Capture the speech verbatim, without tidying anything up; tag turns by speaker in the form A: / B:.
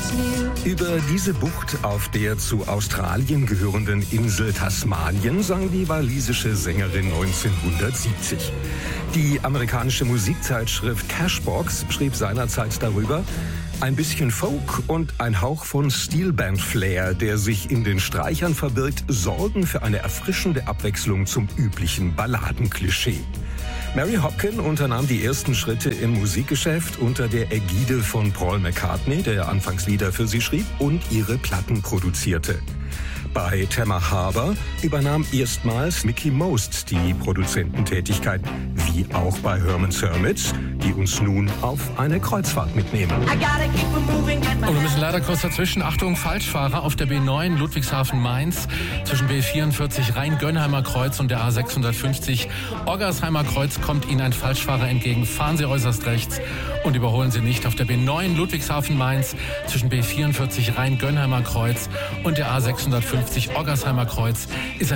A: Über diese Bucht auf der zu Australien gehörenden Insel Tasmanien sang die walisische Sängerin neunzehnhundertsiebzig. Die amerikanische Musikzeitschrift Cashbox schrieb seinerzeit darüber: ein bisschen Folk und ein Hauch von Steelband-Flair, der sich in den Streichern verbirgt, sorgen für eine erfrischende Abwechslung zum üblichen Balladenklischee. Mary Hopkin unternahm die ersten Schritte im Musikgeschäft unter der Ägide von Paul McCartney, der anfangs Lieder für sie schrieb und ihre Platten produzierte. Bei Temma Harbour übernahm erstmals Mickie Most die Produzententätigkeit, wie auch bei Herman's Hermits, die uns nun auf eine Kreuzfahrt mitnehmen.
B: Und wir müssen leider kurz dazwischen. Achtung, Falschfahrer auf der B neun Ludwigshafen-Mainz zwischen B vierundvierzig Rhein-Gönnheimer Kreuz und der A sechshundertfünfzig Oggersheimer Kreuz kommt Ihnen ein Falschfahrer entgegen. Fahren Sie äußerst rechts und überholen Sie nicht. Auf der B neun Ludwigshafen-Mainz zwischen B vierundvierzig Rhein-Gönnheimer Kreuz und der A sechshundertfünfzig Oggersheimer Kreuz ist